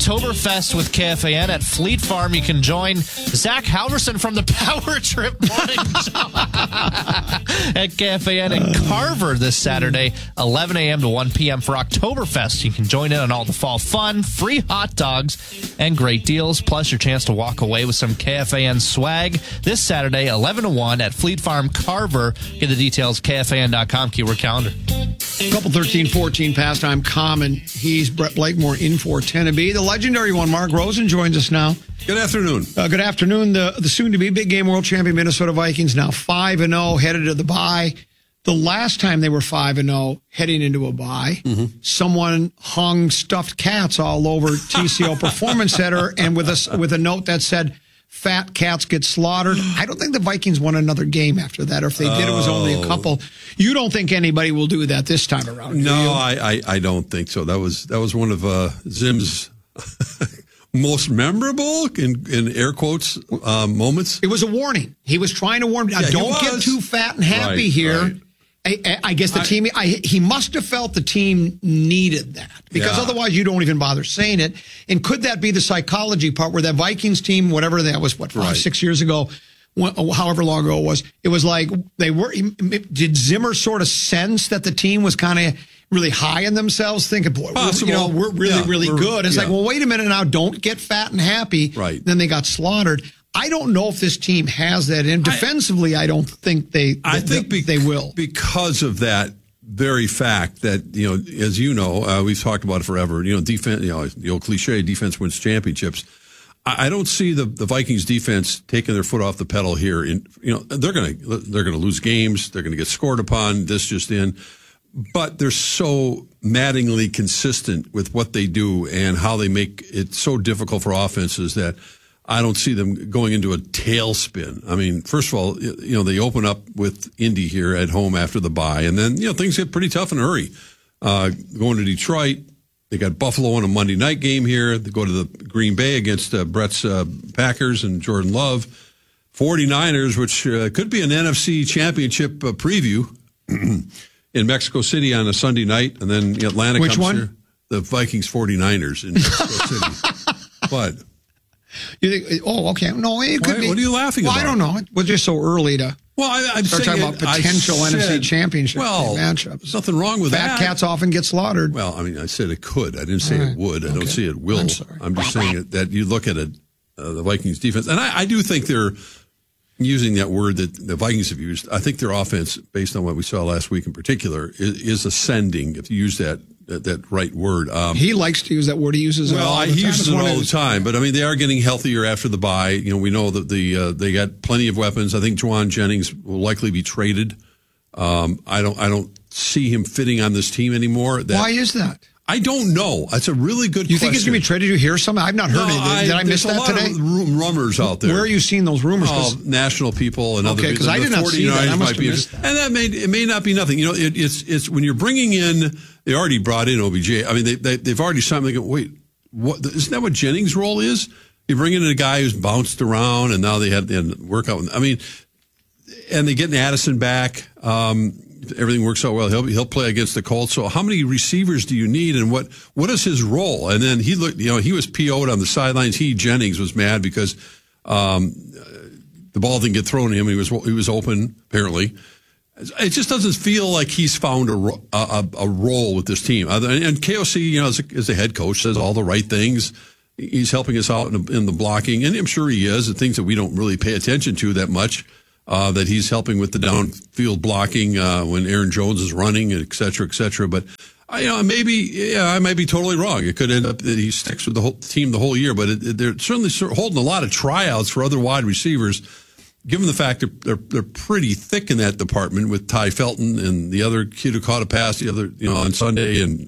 Oktoberfest with KFAN at Fleet Farm. You can join Zach Halverson from the Power Trip Morning Show at KFAN in Carver this Saturday, 11 a.m. to 1 p.m. for Oktoberfest. You can join in on all the fall fun, free hot dogs, and great deals, plus your chance to walk away with some KFAN swag this Saturday, 11 to 1 at Fleet Farm, Carver. Get the details, KFAN.com, keyword calendar. Couple 13-14 pastime common. He's Brett Blakemore in for Tennessee. The legendary one, Mark Rosen, joins us now. Good afternoon. Good afternoon. The soon-to-be big game world champion Minnesota Vikings now 5-0, headed to the bye. The last time they were 5-0, heading into a bye, someone hung stuffed cats all over TCO Performance Center, and with a note that said, "Fat cats get slaughtered." I don't think the Vikings won another game after that, or if they did, it was only a couple. You don't think anybody will do that this time around? No, I don't think so. That was one of Zim's most memorable, in air quotes, moments. It was a warning. He was trying to warn. Don't get too fat and happy here. Right. I guess the team, he must have felt the team needed that, because otherwise you don't even bother saying it. And could that be the psychology part where that Vikings team, whatever that was, 5-6 years ago, however long ago it was like did Zimmer sort of sense that the team was kind of really high in themselves, thinking, boy, we're really good. It's like, well, wait a minute now, don't get fat and happy. Right. Then they got slaughtered. I don't know if this team has that in. Defensively, I don't think they will. Because of that very fact that, as you know, we've talked about it forever, defense, the old cliche, defense wins championships. I don't see the Vikings defense taking their foot off the pedal here. They're going to lose games. They're going to get scored upon. This just in. But they're so maddeningly consistent with what they do and how they make it so difficult for offenses that I don't see them going into a tailspin. I mean, first of all, they open up with Indy here at home after the bye, and then, things get pretty tough in a hurry. Going to Detroit, they got Buffalo on a Monday night game here. They go to the Green Bay against Brett's Packers and Jordan Love. 49ers, which could be an NFC championship preview in Mexico City on a Sunday night, and then Atlanta Which comes one? here. The Vikings 49ers in Mexico City. But you think? Oh, okay. No, it could be. What are you laughing about? I don't know. It was just so early to. Well, I'm start talking about potential NFC championship matchups. There's nothing wrong with that. Fat cats often get slaughtered. Well, I mean, I said it could. I didn't say it would. I don't say it will. I'm sorry. I'm just saying that you look at the Vikings defense, and I do think they're using that word that the Vikings have used. I think their offense, based on what we saw last week in particular, is ascending, if you use that right word. He likes to use that word. He uses it all the time. He uses it all the time. But, I mean, they are getting healthier after the bye. We know that they got plenty of weapons. I think Juwan Jennings will likely be traded. I don't see him fitting on this team anymore. Why is that? I don't know. That's a really good question. You think he's going to be traded? You hear something? I've not heard anything. Did I miss that today? There's a lot of rumors out there. Where are you seeing those rumors? National people and other people. Because I did not see that. I must have missed that. And it may not be nothing. It's when you're bringing in, they already brought in OBJ. I mean, they've already signed. They go, wait, what? Isn't that what Jennings' role is? You bring in a guy who's bounced around, and now they had to work out. I mean, and they get Addison back. Everything works out well. He'll play against the Colts. So how many receivers do you need, and what is his role? And then he looked, he was PO'd on the sidelines. Jennings was mad because the ball didn't get thrown to him. He was open apparently. It just doesn't feel like he's found a role with this team. And KOC, as a head coach, says all the right things. He's helping us out in the blocking, and I'm sure he is. The things that we don't really pay attention to that much. That he's helping with the downfield blocking when Aaron Jones is running, et cetera, et cetera. But I might be totally wrong. It could end up that he sticks with the whole team the whole year. But they're certainly holding a lot of tryouts for other wide receivers, given the fact that they're pretty thick in that department with Ty Felton and the other kid who caught a pass the other on Sunday. And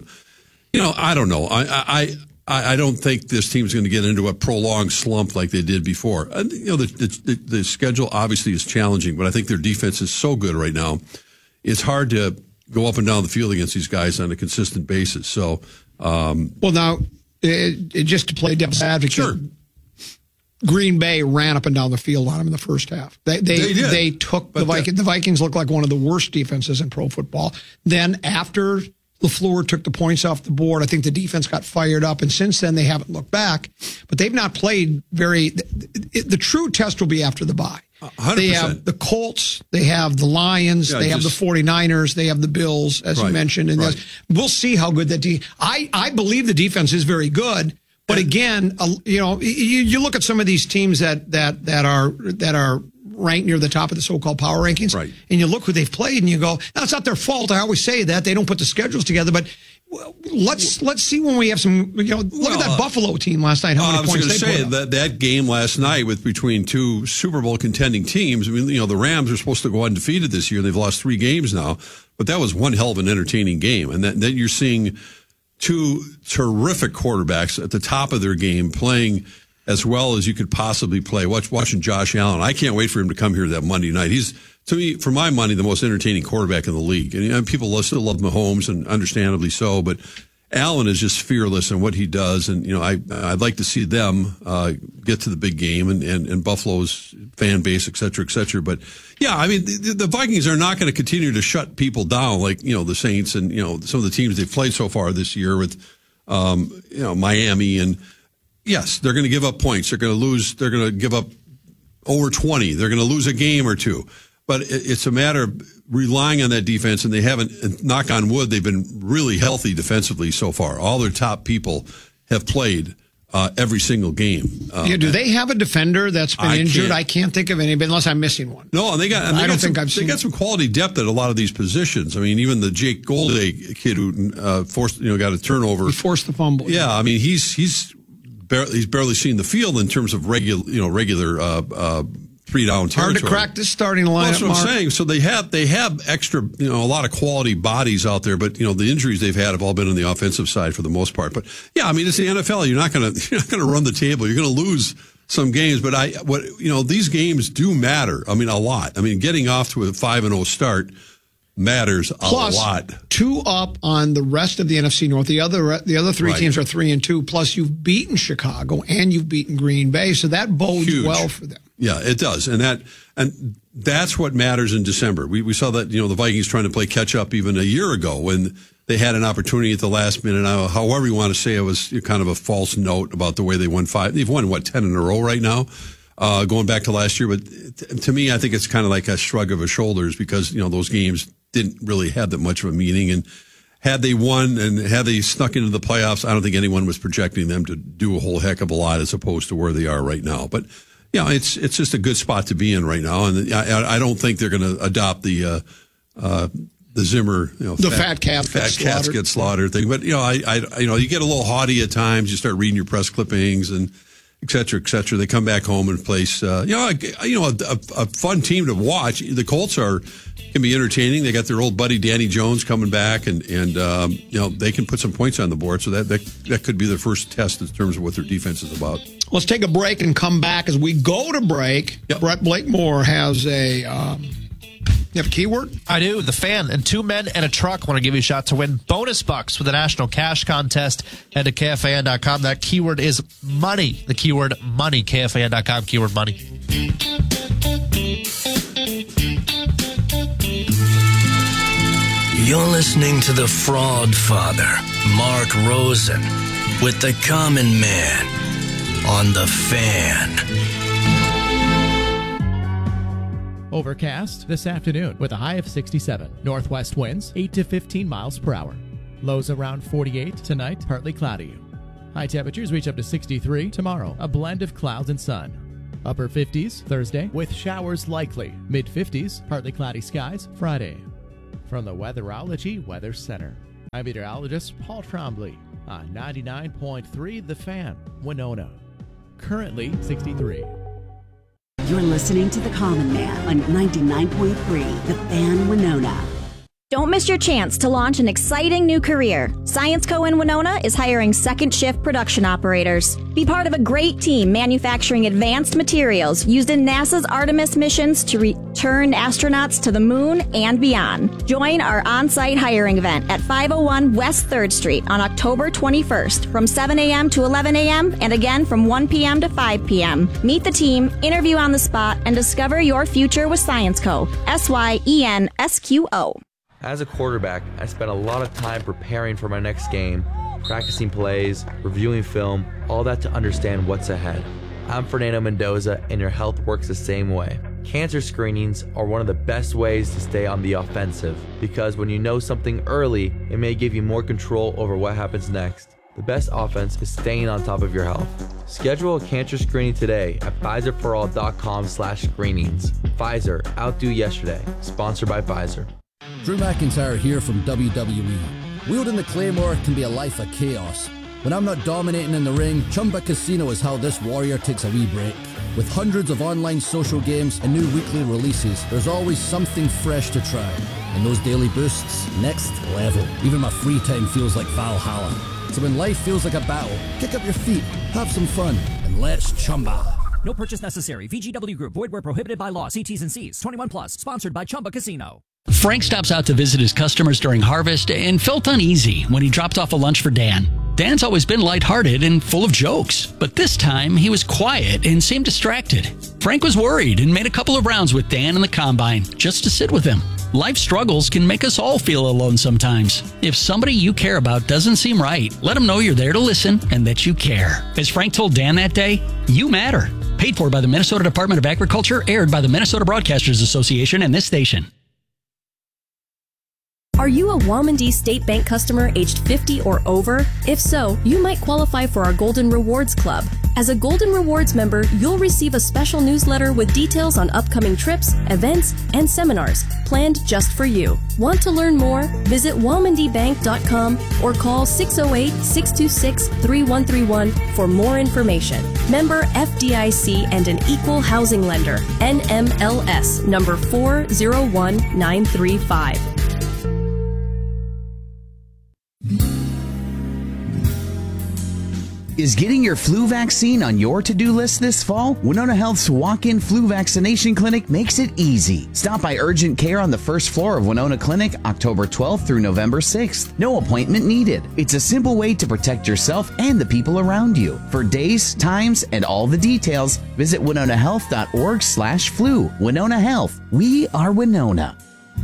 I don't know. I don't think this team's going to get into a prolonged slump like they did before. The schedule obviously is challenging, but I think their defense is so good right now. It's hard to go up and down the field against these guys on a consistent basis. So, now, just to play devil's advocate, sure. Green Bay ran up and down the field on them in the first half. They took the Vikings. The Vikings looked like one of the worst defenses in pro football. Then after LaFleur took the points off the board. I think the defense got fired up, and since then they haven't looked back. But they've not played the true test will be after the bye. 100%. They have the Colts, they have the Lions, they have the 49ers, they have the Bills, as you mentioned. And we'll see how good that I believe the defense is very good. But again, you look at some of these teams that are ranked near the top of the so-called power rankings, and you look who they've played, and you go, "No, it's not their fault." I always say that they don't put the schedules together, but let's see when we have some. Look at that Buffalo team last night. How many points they put up? That game last night between two Super Bowl contending teams. I mean, the Rams are supposed to go undefeated this year. They've lost 3 games now, but that was one hell of an entertaining game, and then you're seeing two terrific quarterbacks at the top of their game playing as well as you could possibly play. Watching Josh Allen, I can't wait for him to come here that Monday night. He's, to me, for my money, the most entertaining quarterback in the league. And people still love Mahomes, and understandably so, but Allen is just fearless in what he does. And, I'd like to see them get to the big game and Buffalo's fan base, et cetera, et cetera. But, yeah, I mean, the Vikings are not going to continue to shut people down like, the Saints and, some of the teams they've played so far this year with, Miami. And, yes, they're going to give up points. They're going to lose. They're going to give up over 20. They're going to lose a game or two. But it's a matter of relying on that defense, and they haven't, knock on wood, they've been really healthy defensively so far. All their top people have played every single game. Do they have a defender that's been injured? I can't think of anybody unless I'm missing one. No, and they got some quality depth at a lot of these positions. I mean, even the Jake Golday kid who got a turnover. He forced the fumble. Yeah, I mean, he's barely seen the field in terms of regular 3-down territory. Hard to crack this starting lineup. That's what I'm saying. So they have extra, a lot of quality bodies out there, but the injuries they've had have all been on the offensive side for the most part. But yeah, I mean, it's the NFL. You're not going to run the table. You're going to lose some games, but these games do matter. I mean, a lot. I mean, getting off to a 5-0 start matters a lot. 2 up on the rest of the NFC North. The other 3 teams are 3-2. Plus, you've beaten Chicago and you've beaten Green Bay, so that bodes well for them. Yeah, it does, and that's what matters in December. We saw that the Vikings trying to play catch up even a year ago when they had an opportunity at the last minute. However you want to say it, was kind of a false note about the way they won 5. They've won 10 in a row right now. Going back to last year, but to me, I think it's kind of like a shrug of the shoulders because those games didn't really have that much of a meaning. And had they won and had they snuck into the playoffs, I don't think anyone was projecting them to do a whole heck of a lot as opposed to where they are right now. But it's just a good spot to be in right now, and I don't think they're going to adopt the Zimmer, the fat cats get slaughtered thing. But you get a little haughty at times. You start reading your press clippings and et cetera, et cetera. They come back home and place, a fun team to watch. The Colts can be entertaining. They got their old buddy Danny Jones coming back, and they can put some points on the board. So that could be their first test in terms of what their defense is about. Let's take a break and come back. As we go to break, Brett Blakemore has a. You have a keyword? I do. The Fan and 2 men and a truck want to give you a shot to win bonus bucks for the National Cash Contest. Head to KFAN.com. That keyword is money. The keyword money. KFAN.com. Keyword money. You're listening to the Fraud Father, Mark Rosen, with the Common Man on the Fan. Overcast this afternoon with a high of 67. Northwest winds 8 to 15 miles per hour. Lows around 48 tonight, partly cloudy. High temperatures reach up to 63 tomorrow, a blend of clouds and sun. Upper 50s Thursday with showers likely. Mid 50s, partly cloudy skies Friday. From the Weatherology Weather Center, I'm meteorologist Paul Trombley on 99.3 The Fan, Winona. Currently 63. You're listening to The Common Man on 99.3 The Fan, Winona. Don't miss your chance to launch an exciting new career. ScienceCo in Winona is hiring second-shift production operators. Be part of a great team manufacturing advanced materials used in NASA's Artemis missions to return astronauts to the moon and beyond. Join our on-site hiring event at 501 West 3rd Street on October 21st from 7 a.m. to 11 a.m. and again from 1 p.m. to 5 p.m. Meet the team, interview on the spot, and discover your future with ScienceCo. SYENSQO. As a quarterback, I spent a lot of time preparing for my next game, practicing plays, reviewing film, all that to understand what's ahead. I'm Fernando Mendoza, and your health works the same way. Cancer screenings are one of the best ways to stay on the offensive, because when you know something early, it may give you more control over what happens next. The best offense is staying on top of your health. Schedule a cancer screening today at PfizerForAll.com/screenings. Pfizer, outdo yesterday. Sponsored by Pfizer. Drew McIntyre here from WWE. Wielding the Claymore can be a life of chaos. When I'm not dominating in the ring, Chumba Casino is how this warrior takes a wee break. With hundreds of online social games and new weekly releases, there's always something fresh to try. And those daily boosts, next level. Even my free time feels like Valhalla. So when life feels like a battle, kick up your feet, have some fun, and let's Chumba. No purchase necessary. VGW Group. Void where prohibited by law. See T's and C's. 21 plus. Sponsored by Chumba Casino. Frank stops out to visit his customers during harvest and felt uneasy when he dropped off a lunch for Dan. Dan's always been lighthearted and full of jokes, but this time he was quiet and seemed distracted. Frank was worried and made a couple of rounds with Dan in the combine just to sit with him. Life struggles can make us all feel alone sometimes. If somebody you care about doesn't seem right, let them know you're there to listen and that you care. As Frank told Dan that day, you matter. Paid for by the Minnesota Department of Agriculture, aired by the Minnesota Broadcasters Association and this station. Are you a Womandee State Bank customer aged 50 or over? If so, you might qualify for our Golden Rewards Club. As a Golden Rewards member, you'll receive a special newsletter with details on upcoming trips, events, and seminars planned just for you. Want to learn more? Visit WomandeeBank.com or call 608-626-3131 for more information. Member FDIC and an equal housing lender. NMLS number 401935. Is getting your flu vaccine on your to-do list this fall? Winona Health's walk-in flu vaccination clinic makes it easy. Stop by Urgent Care on the first floor of Winona Clinic, October 12th through November 6th. No appointment needed. It's a simple way to protect yourself and the people around you. For days, times, and all the details, visit winonahealth.org/flu. Winona Health. We are Winona.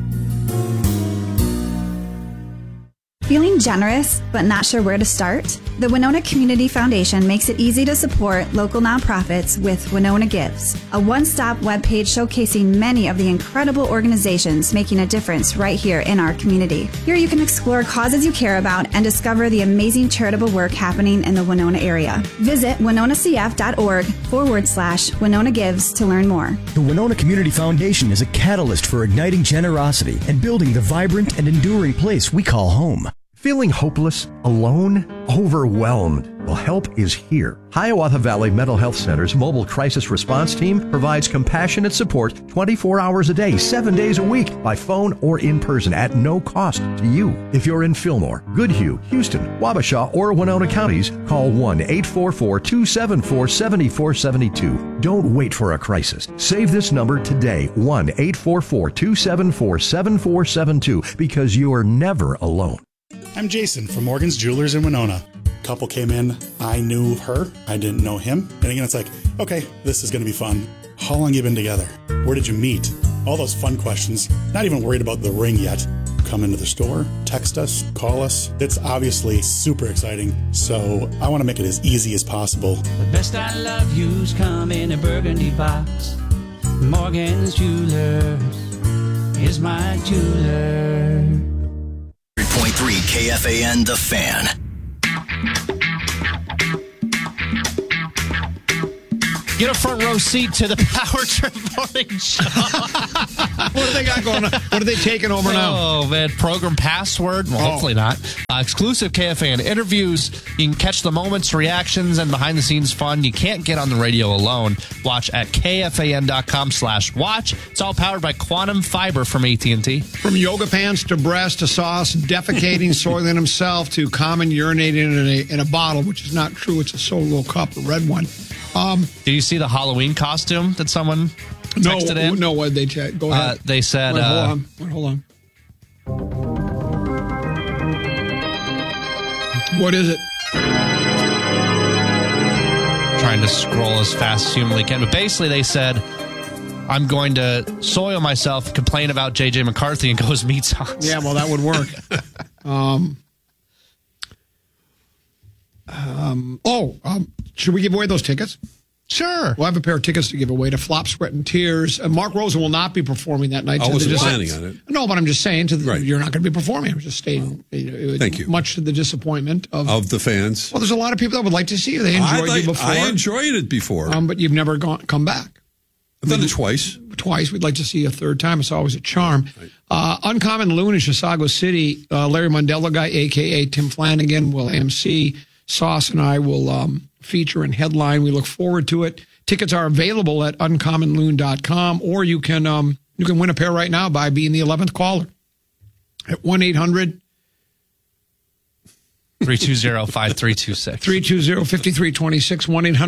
Feeling generous but not sure where to start? The Winona Community Foundation makes it easy to support local nonprofits with Winona Gives, a one-stop webpage showcasing many of the incredible organizations making a difference right here in our community. Here you can explore causes you care about and discover the amazing charitable work happening in the Winona area. Visit winonacf.org/Winona Gives to learn more. The Winona Community Foundation is a catalyst for igniting generosity and building the vibrant and enduring place we call home. Feeling hopeless, alone, overwhelmed? Well, help is here. Hiawatha Valley Mental Health Center's mobile crisis response team provides compassionate support 24 hours a day, 7 days a week, by phone or in person at no cost to you. If you're in Fillmore, Goodhue, Houston, Wabasha, or Winona counties, call 1-844-274-7472. Don't wait for a crisis. Save this number today, 1-844-274-7472, because you are never alone. I'm Jason from Morgan's Jewelers in Winona. Couple came in, I knew her, I didn't know him. And again, it's like, okay, this is going to be fun. How long you been together? Where did you meet? All those fun questions. Not even worried about the ring yet. Come into the store, text us, call us. It's obviously super exciting, so I want to make it as easy as possible. The best I love you's come in a burgundy box. Morgan's Jewelers is my jeweler. 3.3 KFAN The Fan. Get a front row seat to the Power Trip Morning Show. What do they got going on? What are they taking over now? Oh, man. Program password? Well, hopefully not. Exclusive KFAN interviews. You can catch the moments, reactions, and behind-the-scenes fun you can't get on the radio alone. Watch at KFAN.com/watch. It's all powered by Quantum Fiber from AT&T. From yoga pants to breast to sauce, defecating, soiling himself, to common urinating in a bottle, which is not true. It's a solo cup, a red one. Did you see the Halloween costume that someone texted in? No, what did they check? Go ahead. They said... Hold on. What is it? Trying to scroll as fast as humanly can. But basically they said, I'm going to soil myself, complain about J.J. McCarthy, and go as meat sauce. Yeah, well, that would work. Should we give away those tickets? Sure. We'll have a pair of tickets to give away to Flop, Sweat, and Tears. Mark Rosen will not be performing that night. I wasn't planning on it. No, but I'm just saying you're not going to be performing. I'm just stating. Thank you. Much to the disappointment of the fans. Well, there's a lot of people that would like to see you. They enjoyed you before. I enjoyed it before. But you've never come back. I've done it twice. Twice. We'd like to see you a third time. It's always a charm. Right. Uncommon Loon in Chisago City. Larry Mondello guy, a.k.a. Tim Flanagan, will MC. Sauce and I will feature and headline. We look forward to it. Tickets are available at uncommonloon.com, or you can win a pair right now by being the 11th caller at 1-800 320-5326. 320-5326,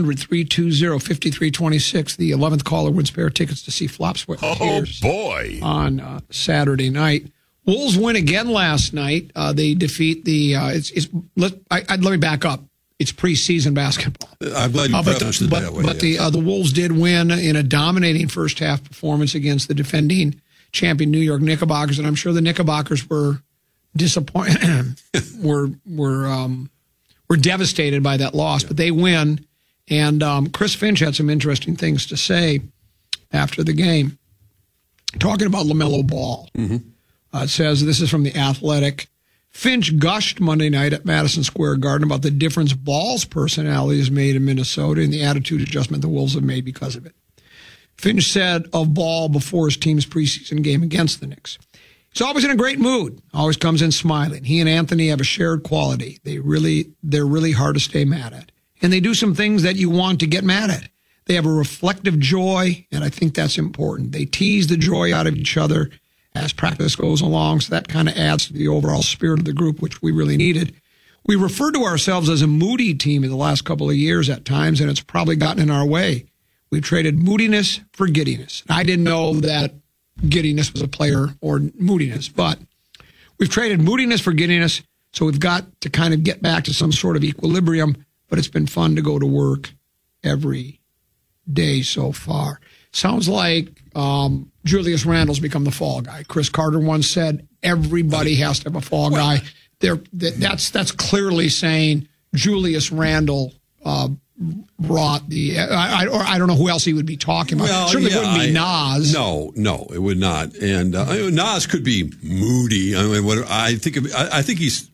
1-800-320-5326. The 11th caller wins a pair of tickets to see Flop, Sweat, and Tears boy! On Saturday night. Wolves win again last night. They defeat the. Let me back up. It's preseason basketball. I'm glad you prefaced it that way. But the Wolves did win in a dominating first half performance against the defending champion New York Knickerbockers, and I'm sure the Knickerbockers were disappointed. were devastated by that loss, but they win. And Chris Finch had some interesting things to say after the game, talking about LaMelo Ball. Mm-hmm. It says, this is from The Athletic. Finch gushed Monday night at Madison Square Garden about the difference Ball's personality has made in Minnesota and the attitude adjustment the Wolves have made because of it. Finch said of Ball before his team's preseason game against the Knicks, he's always in a great mood, always comes in smiling. He and Anthony have a shared quality. They're really hard to stay mad at. And they do some things that you want to get mad at. They have a reflective joy, and I think that's important. They tease the joy out of each other as practice goes along, so that kind of adds to the overall spirit of the group, which we really needed. We refer to ourselves as a moody team in the last couple of years at times, and it's probably gotten in our way. We've traded moodiness for giddiness. I didn't know that giddiness was a player or moodiness, but we've traded moodiness for giddiness, so we've got to kind of get back to some sort of equilibrium, but it's been fun to go to work every day so far. Sounds like Julius Randle's become the fall guy. Chris Carter once said everybody has to have a fall guy. That's clearly saying Julius Randle brought the. I don't know who else he would be talking about. Well, certainly wouldn't be Nas. No, it would not. And Nas could be moody. I mean, I think he's.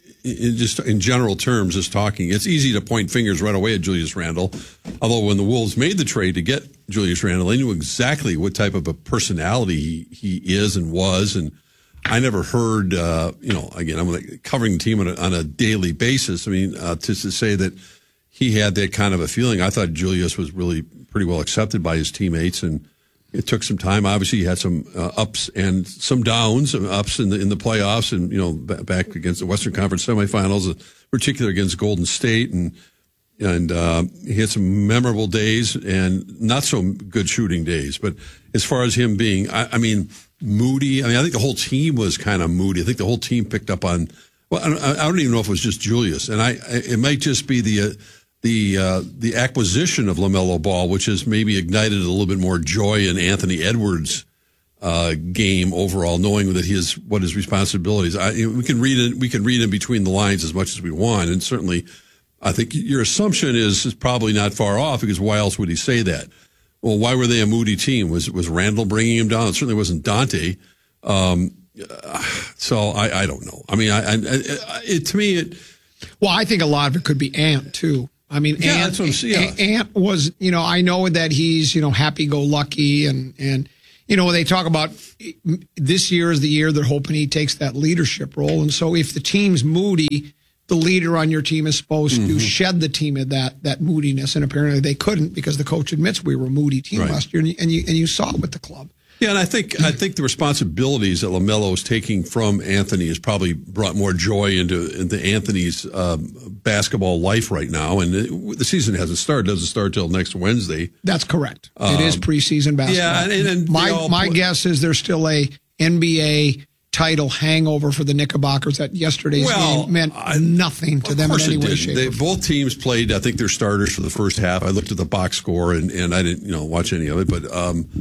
In general terms, is talking. It's easy to point fingers right away at Julius Randle. Although when the Wolves made the trade to get Julius Randle, they knew exactly what type of a personality he is and was. And I never heard, again, I'm covering the team on a daily basis. I mean, to say that he had that kind of a feeling, I thought Julius was really pretty well accepted by his teammates, and it took some time. Obviously, he had some ups and some downs, ups in the playoffs, and back against the Western Conference semifinals, particularly against Golden State, and he had some memorable days and not so good shooting days. But as far as him being, I mean, moody. I mean, I think the whole team was kind of moody. I think the whole team picked up on. Well, I don't even know if it was just Julius, and it might just be the acquisition of LaMelo Ball, which has maybe ignited a little bit more joy in Anthony Edwards' game overall, knowing that what his responsibilities. We can read in between the lines as much as we want, and certainly, I think your assumption is probably not far off, because why else would he say that? Well, why were they a moody team? Was Randle bringing him down? It certainly wasn't Dante. So I don't know. I mean, to me, well, I think a lot of it could be Ant too. I mean, yeah, Ant was, I know that he's, happy-go-lucky, and they talk about this year is the year they're hoping he takes that leadership role. And so if the team's moody, the leader on your team is supposed to shed the team of that moodiness, and apparently they couldn't, because the coach admits we were a moody team last year, and you saw it with the club. Yeah, and I think the responsibilities that LaMelo is taking from Anthony has probably brought more joy into Anthony's basketball life right now. And the season hasn't started; doesn't start till next Wednesday. That's correct. It is preseason basketball. Yeah, and my guess is there's still a NBA title hangover for the Knickerbockers. That yesterday's game meant nothing to them in any way, shape, or form. Both teams played, I think, their starters for the first half. I looked at the box score and I didn't watch any of it, but.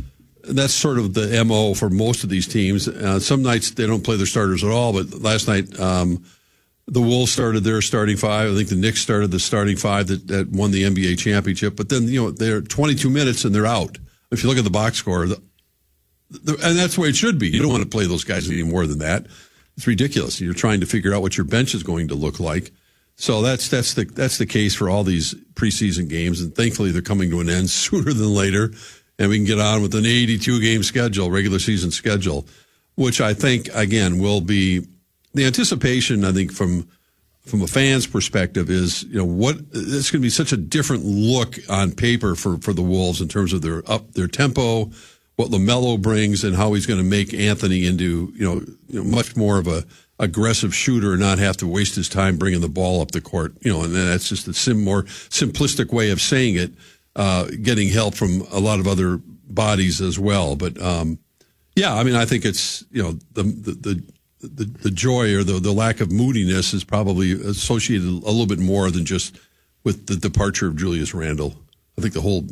that's sort of the MO for most of these teams. Some nights they don't play their starters at all, but last night the Wolves started their starting five. I think the Knicks started the starting five that won the NBA championship. But then, they're 22 minutes and they're out. If you look at the box score, and that's the way it should be. You don't want to play those guys any more than that. It's ridiculous. You're trying to figure out what your bench is going to look like. So that's the case for all these preseason games, and thankfully they're coming to an end sooner than later, and we can get on with an 82-game schedule, regular season schedule, which I think again will be the anticipation. I think from a fan's perspective is what it's going to be such a different look on paper for the Wolves in terms of their tempo, what LaMelo brings, and how he's going to make Anthony into much more of a aggressive shooter and not have to waste his time bringing the ball up the court. And that's just a more simplistic way of saying it, getting help from a lot of other bodies as well. But, I think it's, the joy or the lack of moodiness is probably associated a little bit more than just with the departure of Julius Randle. I think the whole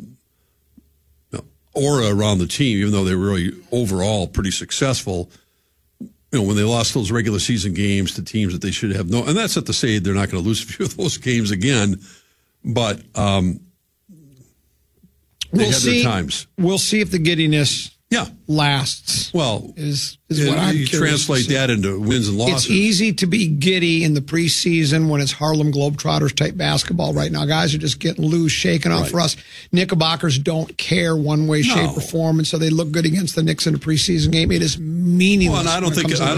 aura around the team, even though they were really overall pretty successful, when they lost those regular season games to teams that they should have and that's not to say they're not going to lose a few of those games again, but we'll see. Their times. We'll see if the giddiness lasts. Well, is what I'm you translate that into wins and losses. It's easy to be giddy in the preseason when it's Harlem Globetrotters type basketball right now. Guys are just getting loose, shaking off for us. Knickerbockers don't care one way, shape, or form, and so they look good against the Knicks in a preseason game. It is meaningless. Well, and I don't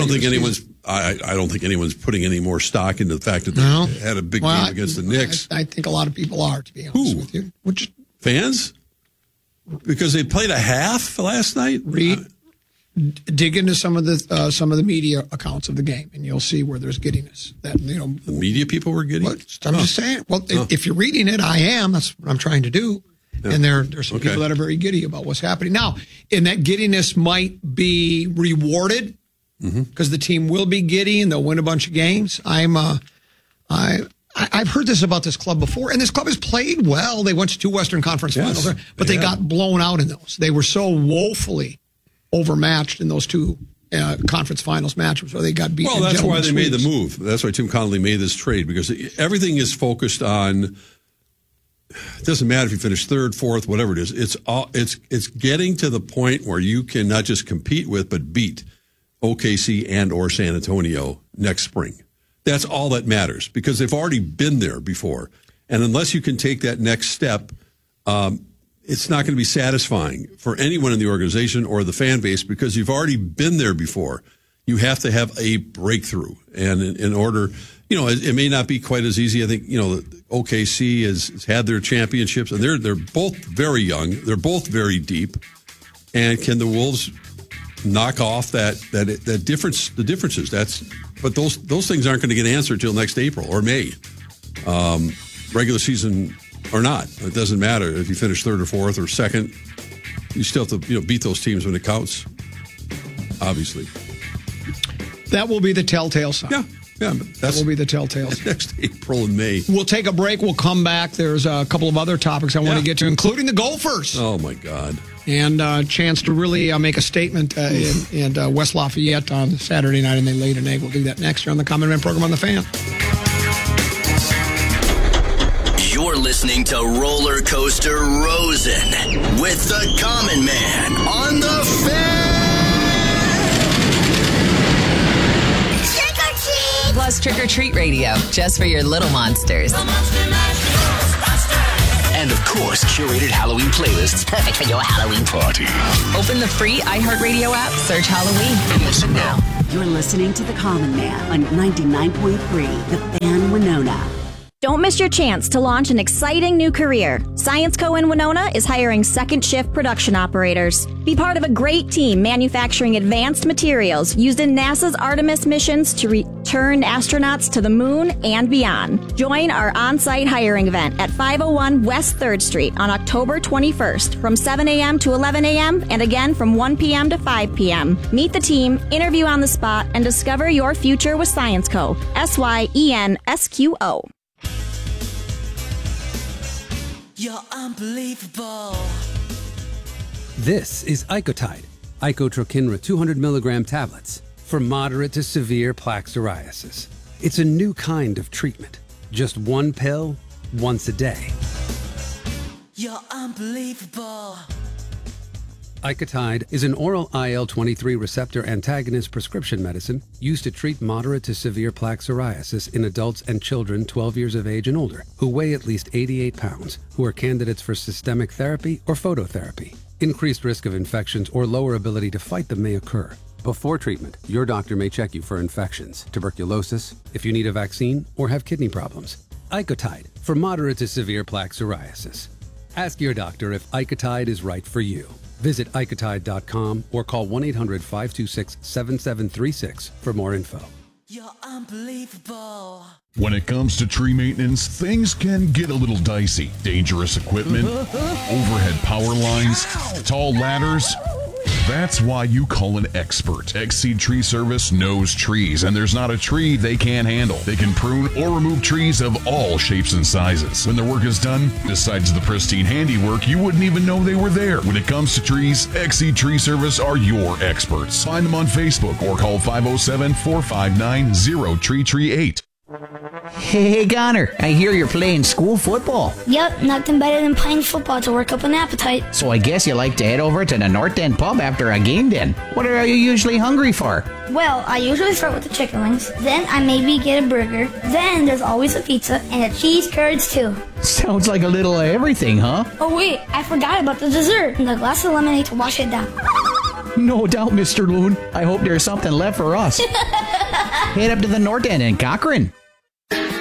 think anyone's putting any more stock into the fact that they had a big game against the Knicks. I think a lot of people are, to be honest with you. Fans? Because they played a half last night. Dig into some of the media accounts of the game, and you'll see where there's giddiness. That the media people were giddy. I'm just saying. Well, if you're reading it, I am. That's what I'm trying to do. Yeah. And there's some people that are very giddy about what's happening now. And that giddiness might be rewarded because the team will be giddy and they'll win a bunch of games. I've heard this about this club before, and this club has played well. They went to 2 Western Conference finals, but they got blown out in those. They were so woefully overmatched in those 2 conference finals matchups where they got beaten. Well, that's why they made the move. That's why Tim Connolly made this trade, because everything is focused on. It doesn't matter if you finish 3rd, 4th, whatever it is. It's getting to the point where you can not just compete with but beat OKC and or San Antonio next spring. That's all that matters because they've already been there before. And unless you can take that next step, it's not going to be satisfying for anyone in the organization or the fan base because you've already been there before. You have to have a breakthrough. And in order, it may not be quite as easy. I think, OKC has had their championships and they're both very young. They're both very deep. And can the Wolves knock off that difference, the differences? But those things aren't going to get answered till next April or May, regular season or not. It doesn't matter if you finish 3rd or 4th or 2nd. You still have to beat those teams when it counts. Obviously, that will be the telltale sign. Yeah, that will be the telltale sign. Next April and May. We'll take a break. We'll come back. There's a couple of other topics I want to get to, including the Gophers. Oh my God. And a chance to really make a statement in West Lafayette on Saturday night, and they laid an egg. We'll do that next year on the Common Man program on The Fan. You're listening to Roller Coaster Rosen with the Common Man on The Fan. Trick or treat! Plus Trick or Treat Radio, just for your little monsters. And of course, curated Halloween playlists perfect for your Halloween party. Open the free iHeartRadio app, search Halloween, and listen now. You're listening to The Common Man on 99.3 The Fan Winona. Don't miss your chance to launch an exciting new career. Science Co. in Winona is hiring second shift production operators. Be part of a great team manufacturing advanced materials used in NASA's Artemis missions to return astronauts to the moon and beyond. Join our on-site hiring event at 501 West 3rd Street on October 21st from 7 a.m. to 11 a.m. and again from 1 p.m. to 5 p.m. Meet the team, interview on the spot, and discover your future with Science Co. SYENSQO. You're unbelievable. This is Icotide, Icotrokinra 200 milligram tablets for moderate to severe plaque psoriasis. It's a new kind of treatment. Just one pill, once a day. You're unbelievable. Icotide is an oral IL-23 receptor antagonist prescription medicine used to treat moderate to severe plaque psoriasis in adults and children 12 years of age and older who weigh at least 88 pounds, who are candidates for systemic therapy or phototherapy. Increased risk of infections or lower ability to fight them may occur. Before treatment, your doctor may check you for infections, tuberculosis, if you need a vaccine, or have kidney problems. Icotide for moderate to severe plaque psoriasis. Ask your doctor if Icotide is right for you. Visit Icotide.com or call 1-800-526-7736 for more info. You're unbelievable. When it comes to tree maintenance, things can get a little dicey. Dangerous equipment, overhead power lines, tall ladders. That's why you call an expert. Exceed Tree Service knows trees, and there's not a tree they can't handle. They can prune or remove trees of all shapes and sizes. When their work is done, besides the pristine handiwork, you wouldn't even know they were there. When it comes to trees, Exceed Tree Service are your experts. Find them on Facebook or call 507-459-0338. Hey, Connor, I hear you're playing school football. Yep, nothing better than playing football to work up an appetite. So I guess you like to head over to the North End pub after a game then. What are you usually hungry for? Well, I usually start with the chicken wings, then I maybe get a burger, then there's always a pizza and a cheese curds too. Sounds like a little of everything, huh? Oh wait, I forgot about the dessert and the glass of lemonade to wash it down. No doubt, Mr. Loon. I hope there's something left for us. Head up to the North End in Cochrane.